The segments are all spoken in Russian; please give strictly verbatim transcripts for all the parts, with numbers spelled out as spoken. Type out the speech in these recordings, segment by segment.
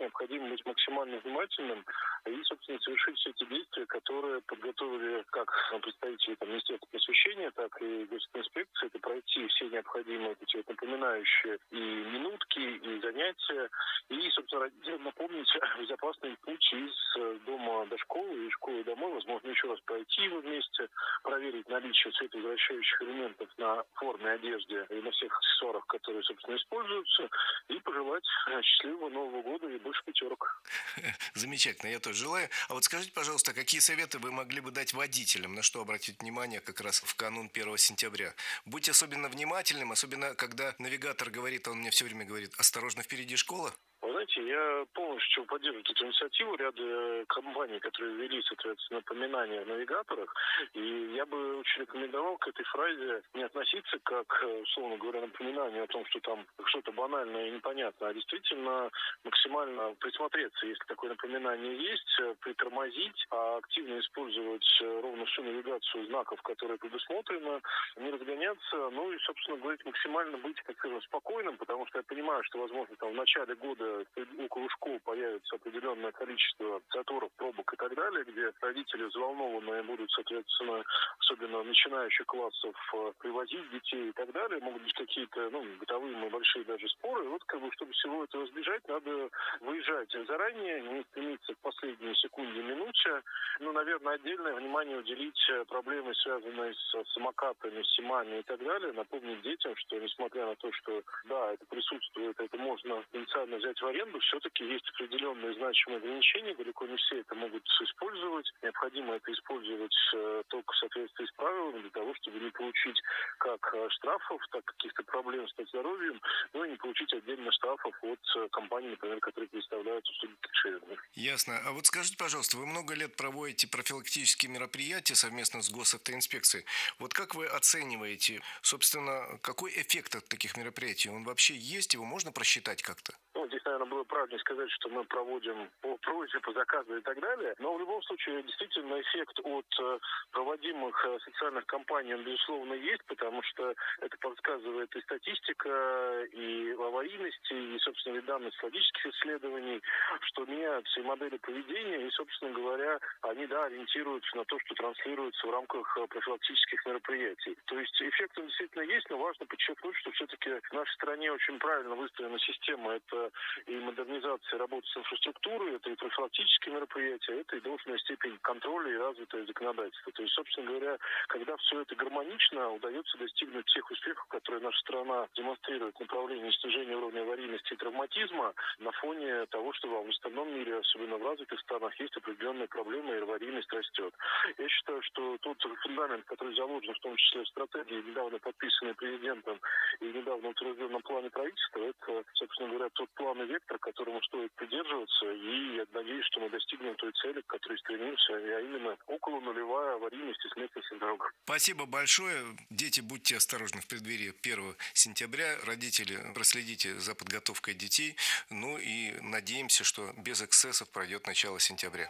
необходимо быть максимально внимательным и, собственно, совершить все эти действия, которые подготовили как представители там, Министерства просвещения, так и госинспекции. Это пройти все необходимые эти вот напоминающие и минутки, и занятия, и, собственно, родителям напомнить безопасный путь из дома до школы и школы домой, возможно, еще раз пройти его вместе, проверить наличие световозвращающих элементов на форме, одежде и на всех аксессуарах, которые, собственно, используются, и пожелать счастливого Нового года и больше пятерок. Замечательно, я тоже желаю. А вот скажите, пожалуйста, какие советы вы могли бы дать водителям, на что обратить внимание как раз в канун первого сентября? Будьте особенно внимательным, особенно когда навигатор говорит, он мне все время говорит: осторожно, впереди школа. Вы знаете, я полностью поддерживаю эту инициативу ряда компаний, которые ввели, соответственно, напоминания в навигаторах. И я бы очень рекомендовал к этой фразе не относиться как, условно говоря, напоминание о том, что там что-то банальное и непонятное, а действительно максимально присмотреться, если такое напоминание есть, притормозить, а активно использовать ровно всю навигацию знаков, которые предусмотрены, не разгоняться, ну и, собственно, говорить, максимально быть, как скажем, спокойным, потому что я понимаю, что, возможно, там в начале года около школ появится определенное количество заторов, пробок и так далее, где родители взволнованные будут, соответственно, особенно начинающих классов, привозить детей и так далее. Могут быть какие-то, ну, бытовые большие даже споры. И вот, как бы, чтобы всего этого избежать, надо выезжать заранее, не стремиться к последней секунде, минуте. Ну, наверное, отдельное внимание уделить проблемы, связанные с самокатами, симами и так далее. Напомнить детям, что, несмотря на то, что, да, это присутствует, это можно потенциально взять в аренду, все-таки есть определенные значимые ограничения, далеко не все это могут использовать. Необходимо это использовать э, только в соответствии с правилами для того, чтобы не получить как штрафов, так каких-то проблем с здоровьем, но и не получить отдельно штрафов от э, компаний, например, которые предоставляют услуги кэшеринга. Ясно. А вот скажите, пожалуйста, вы много лет проводите профилактические мероприятия совместно с госавтоинспекцией. Вот как вы оцениваете, собственно, какой эффект от таких мероприятий? Он вообще есть? Его можно просчитать как-то? Ну, здесь, наверное, было правильно сказать, что мы проводим по просьбе, по заказу и так далее. Но в любом случае, действительно, эффект от э, проводимых э, социальных кампаний, он, безусловно, есть, потому что это подсказывает и статистика, и аварийности, и, собственно, и данные социологических исследований, что меняются и модели поведения, и, собственно говоря, они, да, ориентируются на то, что транслируется в рамках э, профилактических мероприятий. То есть эффект он действительно есть, но важно подчеркнуть, что все-таки в нашей стране очень правильно выстроена система. Это и модернизация работы с инфраструктурой, это и профилактические мероприятия, это и должная степень контроля и развитое законодательство. То есть, собственно говоря, когда все это гармонично, удается достигнуть тех успехов, которые наша страна демонстрирует в направлении снижения уровня аварийности и травматизма, на фоне того, что в остальном мире, особенно в развитых странах, есть определенные проблемы, и аварийность растет. Я считаю, что тот фундамент, который заложен в том числе в стратегии, недавно подписанной президентом и недавно утвержденном плане правительства, это, собственно говоря, тот план и вектор, которому стоит придерживаться, и я надеюсь, что мы достигнем той цели, к которой стремимся, а именно около нулевая аварийность и смертность на дорогах. Спасибо большое. Дети, будьте осторожны в преддверии первого сентября. Родители, проследите за подготовкой детей. Ну и надеемся, что без эксцессов пройдет начало сентября.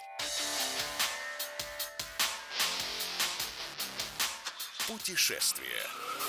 Путешествие.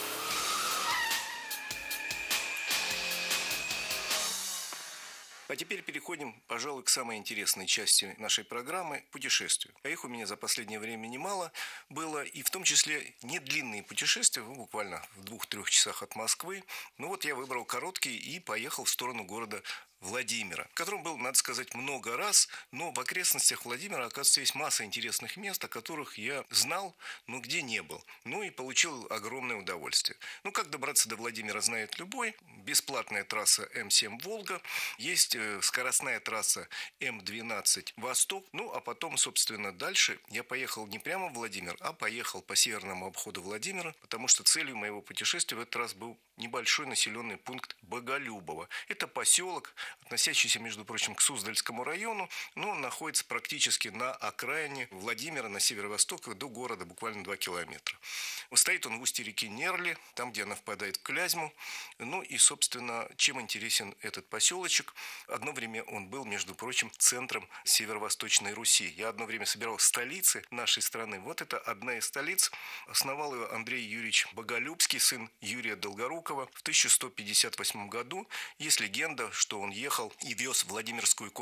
А теперь переходим, пожалуй, к самой интересной части нашей программы – путешествию. А их у меня за последнее время немало было, и в том числе не длинные путешествия, ну, буквально в двух-трех часах от Москвы. Ну вот я выбрал короткий и поехал в сторону города Владимира, в котором был, надо сказать, много раз, но в окрестностях Владимира, оказывается, есть масса интересных мест, о которых я знал, но где не был. Ну и получил огромное удовольствие. Ну, как добраться до Владимира, знает любой. Бесплатная трасса эм семь «Волга», есть скоростная трасса эм двенадцать «Восток». Ну, а потом, собственно, дальше я поехал не прямо в Владимир, а поехал по северному обходу Владимира, потому что целью моего путешествия в этот раз был небольшой населенный пункт Боголюбово. Это поселок, относящийся, между прочим, к Суздальскому району, но находится практически на окраине Владимира, на северо-восток, до города буквально два километра. Стоит он в устье реки Нерли, там, где она впадает в Клязьму. Ну и, собственно, чем интересен этот поселочек? Одно время он был, между прочим, центром северо-восточной Руси. Я одно время собирал столицы нашей страны. Вот это одна из столиц. Основал ее Андрей Юрьевич Боголюбский, сын Юрия Долгорукова, в тысяча сто пятьдесят восьмом году. Есть легенда, что он ехал и вез Владимирскую